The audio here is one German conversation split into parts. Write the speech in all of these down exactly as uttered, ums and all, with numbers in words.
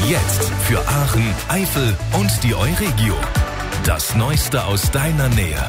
Jetzt für Aachen, Eifel und die Euregio. Das Neueste aus deiner Nähe.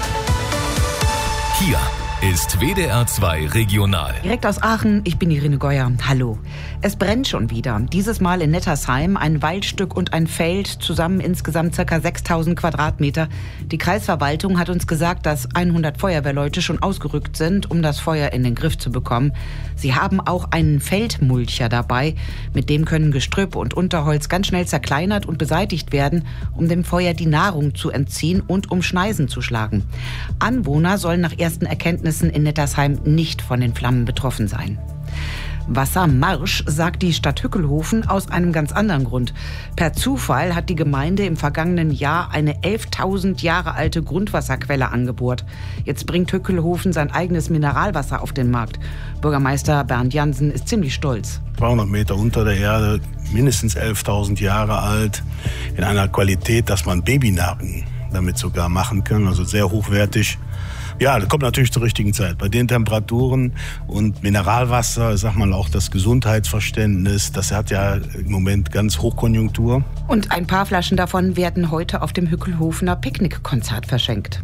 Hier ist W D R zwei Regional. Direkt aus Aachen, ich bin Irene Geuer. Hallo. Es brennt schon wieder. Dieses Mal in Nettersheim, ein Waldstück und ein Feld, zusammen insgesamt ca. sechstausend Quadratmeter. Die Kreisverwaltung hat uns gesagt, dass hundert Feuerwehrleute schon ausgerückt sind, um das Feuer in den Griff zu bekommen. Sie haben auch einen Feldmulcher dabei. Mit dem können Gestrüpp und Unterholz ganz schnell zerkleinert und beseitigt werden, um dem Feuer die Nahrung zu entziehen und um Schneisen zu schlagen. Anwohner sollen nach ersten Erkenntnissen in Nettersheim nicht von den Flammen betroffen sein. Wassermarsch, sagt die Stadt Hückelhoven aus einem ganz anderen Grund. Per Zufall hat die Gemeinde im vergangenen Jahr eine elftausend Jahre alte Grundwasserquelle angebohrt. Jetzt bringt Hückelhoven sein eigenes Mineralwasser auf den Markt. Bürgermeister Bernd Jansen ist ziemlich stolz. zweihundert Meter unter der Erde, mindestens elftausend Jahre alt, in einer Qualität, dass man Babynahrung damit sogar machen kann, also sehr hochwertig. Ja, das kommt natürlich zur richtigen Zeit. Bei den Temperaturen und Mineralwasser, sag mal auch das Gesundheitsverständnis, das hat ja im Moment ganz Hochkonjunktur. Und ein paar Flaschen davon werden heute auf dem Hückelhofener Picknickkonzert verschenkt.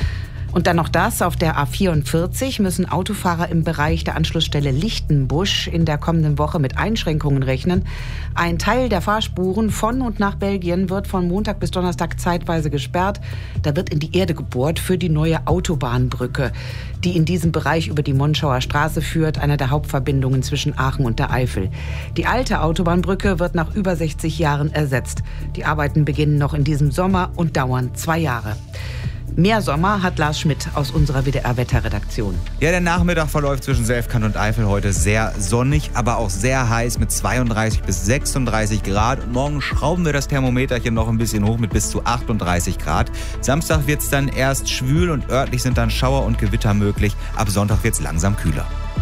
Und dann noch das, auf der A vierundvierzig müssen Autofahrer im Bereich der Anschlussstelle Lichtenbusch in der kommenden Woche mit Einschränkungen rechnen. Ein Teil der Fahrspuren von und nach Belgien wird von Montag bis Donnerstag zeitweise gesperrt. Da wird in die Erde gebohrt für die neue Autobahnbrücke, die in diesem Bereich über die Monschauer Straße führt, einer der Hauptverbindungen zwischen Aachen und der Eifel. Die alte Autobahnbrücke wird nach über sechzig Jahren ersetzt. Die Arbeiten beginnen noch in diesem Sommer und dauern zwei Jahre. Mehr Sommer hat Lars Schmidt aus unserer W D R-Wetterredaktion. Ja, der Nachmittag verläuft zwischen Selfkant und Eifel heute sehr sonnig, aber auch sehr heiß mit zweiunddreißig bis sechsunddreißig Grad. Und morgen schrauben wir das Thermometerchen noch ein bisschen hoch mit bis zu achtunddreißig Grad. Samstag wird es dann erst schwül und örtlich sind dann Schauer und Gewitter möglich. Ab Sonntag wird es langsam kühler.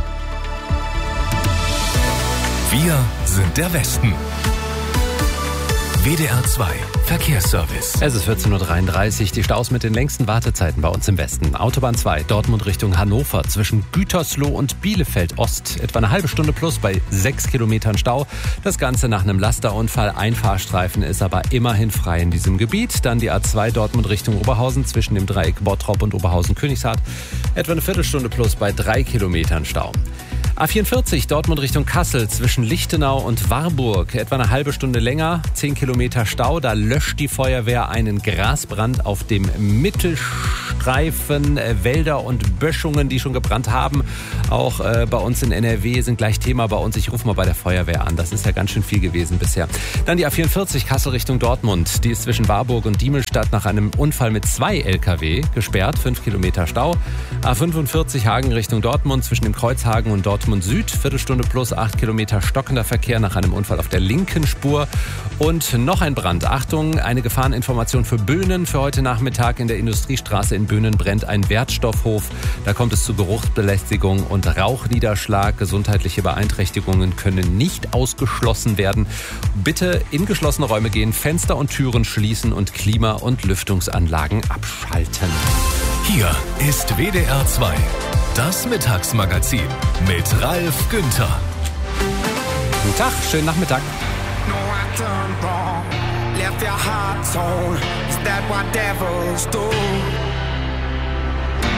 Wir sind der Westen. W D R zwei Verkehrsservice. Es ist vierzehn Uhr dreiunddreißig. Die Staus mit den längsten Wartezeiten bei uns im Westen. Autobahn zwei, Dortmund Richtung Hannover, zwischen Gütersloh und Bielefeld Ost. Etwa eine halbe Stunde plus bei sechs Kilometern Stau. Das Ganze nach einem Lasterunfall. Ein Fahrstreifen ist aber immerhin frei in diesem Gebiet. Dann die A zwei Dortmund Richtung Oberhausen, zwischen dem Dreieck Bottrop und Oberhausen-Königshardt. Etwa eine Viertelstunde plus bei drei Kilometern Stau. A vierundvierzig Dortmund Richtung Kassel, zwischen Lichtenau und Warburg. Etwa eine halbe Stunde länger, zehn Kilometer Stau. Da löscht die Feuerwehr einen Grasbrand auf dem Mittelstreifen. Wälder und Böschungen, die schon gebrannt haben. Auch äh, bei uns in N R W sind gleich Thema bei uns. Ich rufe mal bei der Feuerwehr an. Das ist ja ganz schön viel gewesen bisher. Dann die A vierundvierzig Kassel Richtung Dortmund. Die ist zwischen Warburg und Diemelstadt nach einem Unfall mit zwei L K W gesperrt. fünf Kilometer Stau. A fünfundvierzig Hagen Richtung Dortmund, zwischen dem Kreuzhagen und Dortmund Süd, Viertelstunde plus acht Kilometer stockender Verkehr nach einem Unfall auf der linken Spur. Und noch ein Brand. Achtung, eine Gefahreninformation für Böhnen. Für heute Nachmittag in der Industriestraße in Böhnen brennt ein Wertstoffhof. Da kommt es zu Geruchsbelästigung und Rauchniederschlag. Gesundheitliche Beeinträchtigungen können nicht ausgeschlossen werden. Bitte in geschlossene Räume gehen, Fenster und Türen schließen und Klima- und Lüftungsanlagen abschalten. Hier ist W D R zwei. Das Mittagsmagazin mit Ralf Günther. Guten Tag, schönen Nachmittag. No, I turned wrong, left your heart torn. Is that what devils do?